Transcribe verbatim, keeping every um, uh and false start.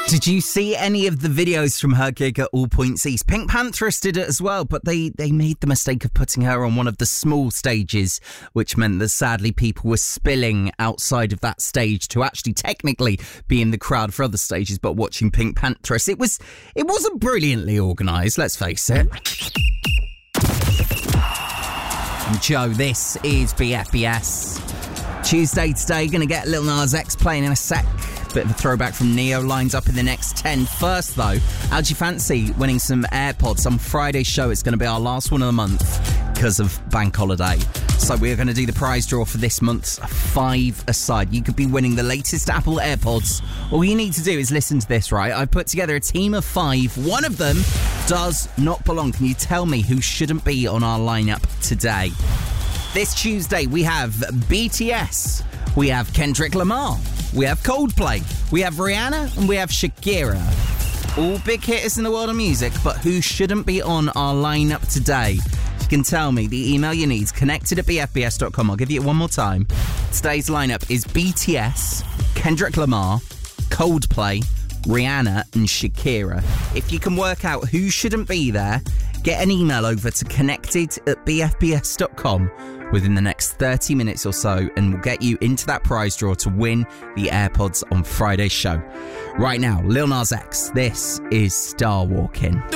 Did you see any of the videos from her gig at All Points East? Pink Pantheress did it as well, but they, they made the mistake of putting her on one of the small stages, which meant that sadly people were spilling outside of that stage to actually technically be in the crowd for other stages, but watching Pink Pantheress. It was, it wasn't brilliantly organised, let's face it. And Joe, this is B F B S. Tuesday today, going to get Lil Nas X playing in a sec. Bit of a throwback from Neo lines up in the next ten. First, though, how do you fancy winning some AirPods? On Friday's show, it's going to be our last one of the month because of bank holiday. So we're going to do the prize draw for this month's five aside. You could be winning the latest Apple AirPods. All you need to do is listen to this, right? I've put together a team of five. One of them does not belong. Can you tell me who shouldn't be on our lineup today? This Tuesday, we have B T S. We have Kendrick Lamar. We have Coldplay, we have Rihanna, and we have Shakira. All big hitters in the world of music, but who shouldn't be on our lineup today? If you can tell me, the email you need is connected at b f b s dot com. I'll give you it one more time. Today's lineup is B T S, Kendrick Lamar, Coldplay, Rihanna, and Shakira. If you can work out who shouldn't be there, get an email over to connected at b f b s dot com within the next thirty minutes or so, and we'll get you into that prize draw to win the AirPods on Friday's show. Right now, Lil Nas X, this is Star Walking.